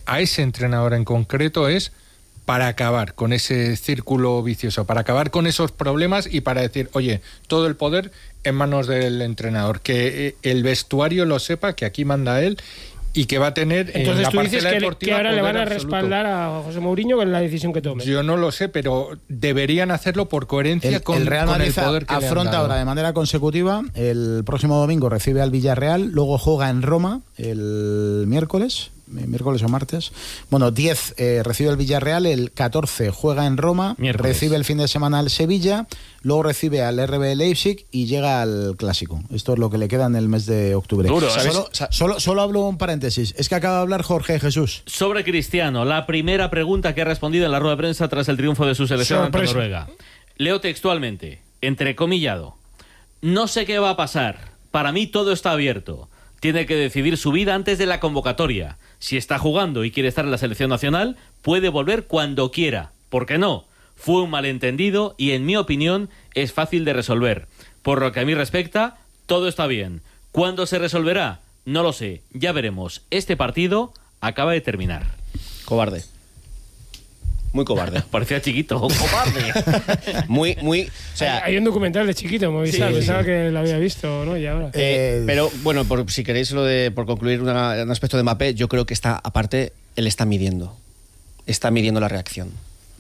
a ese entrenador en concreto es para acabar con ese círculo vicioso, para acabar con esos problemas y para decir, oye, todo el poder en manos del entrenador, que el vestuario lo sepa, que aquí manda él y que va a tener en la parcela deportiva. Que ahora le van a absoluto. Respaldar a José Mourinho con la decisión que tome. Yo no lo sé, pero deberían hacerlo por coherencia con el Real Madrid con el poder que afronta le han dado. ahora de manera consecutiva. El próximo domingo recibe al Villarreal, luego juega en Roma el miércoles o martes. Bueno, 10 recibe el Villarreal, el 14 juega en Roma, miércoles. Recibe el fin de semana al Sevilla, luego recibe al RB Leipzig y llega al Clásico. Esto es lo que le queda en el mes de octubre. Duro, Solo hablo un paréntesis. Es que acaba de hablar Jorge Jesús. Sobre Cristiano, la primera pregunta que ha respondido en la rueda de prensa tras el triunfo de su selección ante Noruega. Leo textualmente, entrecomillado: no sé qué va a pasar. Para mí todo está abierto. Tiene que decidir su vida antes de la convocatoria. Si está jugando y quiere estar en la selección nacional, puede volver cuando quiera. ¿Por qué no? Fue un malentendido y, en mi opinión, es fácil de resolver. Por lo que a mí respecta, todo está bien. ¿Cuándo se resolverá? No lo sé. Ya veremos. Este partido acaba de terminar. Cobarde. Muy cobarde. Parecía chiquito. Cobarde. Muy, o sea, hay un documental de Chiquito, Movistar, pensaba que lo había visto, ¿no? Y ahora. Pero bueno, si queréis por concluir un aspecto de Mbappé, yo creo que aparte, él está midiendo la reacción.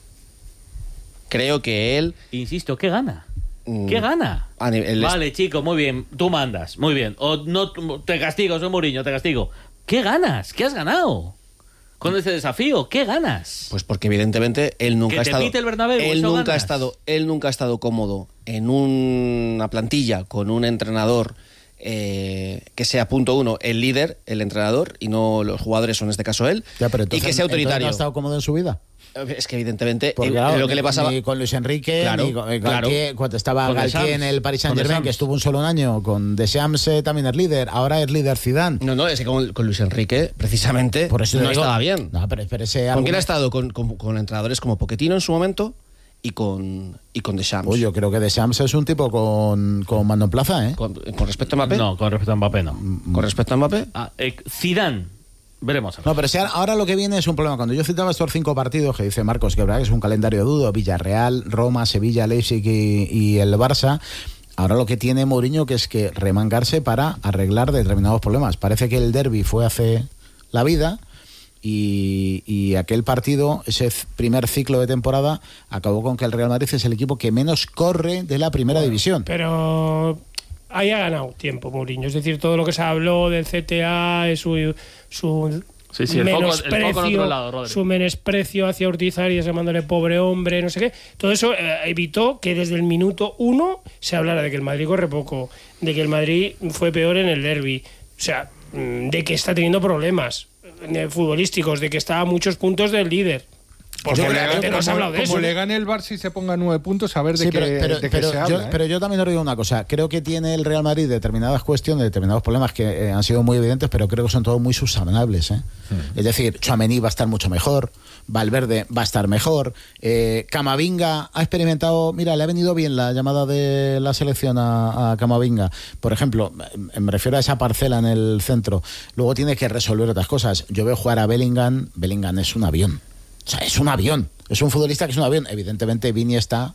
Creo que él... Insisto, ¿qué gana? ¿Qué gana? Vale, chico, muy bien, tú mandas, muy bien. O no, te castigo, soy Mourinho, te castigo. ¿Qué ganas? ¿Qué has ganado? Con este desafío, ¿qué ganas? Pues porque evidentemente él nunca ha estado... ¿Que te pite el Bernabéu? Él nunca ha estado cómodo en una plantilla con un entrenador que sea, punto uno, el líder, el entrenador, y no los jugadores, o en este caso él, Ya, pero entonces, y que sea autoritario. ¿No ha estado cómodo en su vida? Es que evidentemente Claro, lo que le pasaba... Ni con Luis Enrique, Claro, ni con claro. cuando estaba Con Galtier en el Paris Saint-Germain, que estuvo un solo año, con Deschamps también es líder, ahora es líder Zidane. No, es que con Luis Enrique, precisamente, Por eso no digo, estaba bien. No, pero ese ¿Con quién argumento- ha estado? Con entrenadores como Pochettino en su momento y con Deschamps. Yo creo que Deschamps es un tipo con mando en plaza, ¿eh? ¿Con respecto a Mbappé? No, con respecto a Mbappé no. ¿Con respecto a Mbappé? Zidane, veremos. No, pero ahora lo que viene es un problema. Cuando yo citaba estos 5 partidos que dice Marcos, que verdad que es un calendario duro, Villarreal, Roma, Sevilla, Leipzig y el Barça, ahora lo que tiene Mourinho que es que remangarse para arreglar determinados problemas. Parece que el derbi fue hace la vida y aquel partido, ese primer ciclo de temporada, acabó con que el Real Madrid es el equipo que menos corre de la primera división. Pero ahí ha ganado tiempo Mourinho, es decir, todo lo que se habló del CTA, su el foco en otro lado, Rodri. su menosprecio hacia Ortiz Arias, llamándole pobre hombre, no sé qué, todo eso evitó que desde el minuto 1 se hablara de que el Madrid corre poco, de que el Madrid fue peor en el derbi, o sea, de que está teniendo problemas futbolísticos, de que está a muchos puntos del líder. Porque realmente no se ha hablado de eso. Como le gane el Barça y se ponga 9 puntos, a ver de Sí, qué se habla. pero yo también os digo una cosa. Creo que tiene el Real Madrid determinadas cuestiones, determinados problemas que han sido muy evidentes, pero creo que son todos muy subsanables, ¿eh? Es decir, Tchouaméni va a estar mucho mejor, Valverde va a estar mejor, Camavinga ha experimentado... Mira, le ha venido bien la llamada de la selección a Camavinga. Por ejemplo, me refiero a esa parcela en el centro. Luego tiene que resolver otras cosas. Yo veo jugar a Bellingham. Bellingham es un avión. O sea, es un avión. Es un futbolista que es un avión. Evidentemente, Vini está...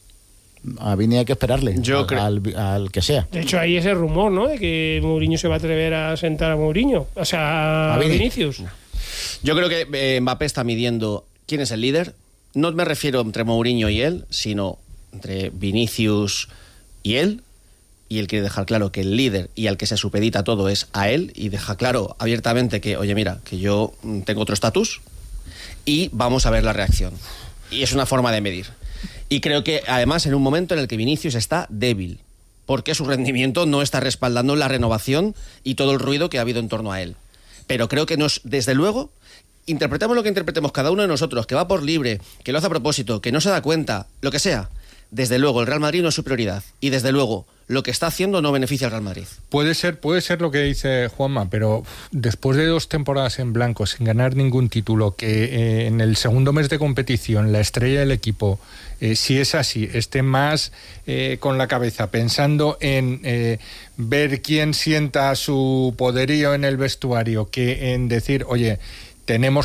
A Vini hay que esperarle. Al que sea. De hecho, hay ese rumor, ¿no? De que Mourinho se va a atrever a sentar a Mourinho. O sea, a Vinicius. Yo creo que Mbappé está midiendo quién es el líder. No me refiero entre Mourinho y él, sino entre Vinicius y él. Y él quiere dejar claro que el líder y al que se supedita todo es a él. Y deja claro abiertamente que, oye, mira, que yo tengo otro estatus. Y vamos a ver la reacción. Y es una forma de medir. Y creo que, además, en un momento en el que Vinicius está débil, porque su rendimiento no está respaldando la renovación y todo el ruido que ha habido en torno a él. Pero creo que desde luego, interpretemos lo que interpretemos cada uno de nosotros, que va por libre, que lo hace a propósito, que no se da cuenta, lo que sea. Desde luego, el Real Madrid no es su prioridad. Y desde luego, lo que está haciendo no beneficia al Real Madrid. Puede ser lo que dice Juanma, pero después de 2 temporadas en blanco, sin ganar ningún título, que en el segundo mes de competición la estrella del equipo, si es así, esté más con la cabeza pensando en ver quién sienta su poderío en el vestuario que en decir, oye, tenemos